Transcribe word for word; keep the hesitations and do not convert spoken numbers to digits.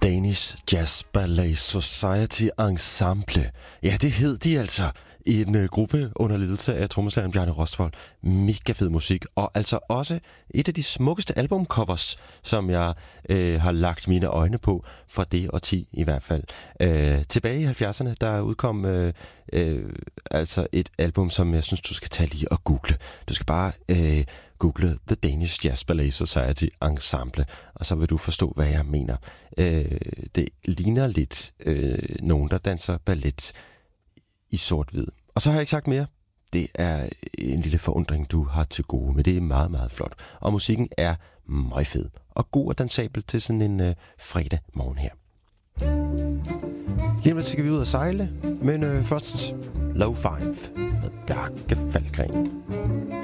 Danish Jazz Ballet Society Ensemble. Ja, det hed de altså i en uh, gruppe under ledelse af trommeslageren Bjarne Rostvold. Mega fed musik, og altså også et af de smukkeste albumcovers, som jeg øh, har lagt mine øjne på for det årti i hvert fald. Øh, tilbage i halvfjerdserne, der udkom øh, øh, altså et album, som jeg synes, du skal tage lige og google. Du skal bare øh, google The Danish Jazz Ballet Society Ensemble, og så vil du forstå, hvad jeg mener. Øh, det ligner lidt øh, nogen, der danser ballet i sort-hvid. Og så har jeg ikke sagt mere. Det er en lille forundring, du har til gode, men det er meget, meget flot. Og musikken er meget fed og god og dansabel til sådan en øh, fredag morgen her. Lige om lidt skal vi ud og sejle, men øh, først Low Five med Bjarke Falkgren.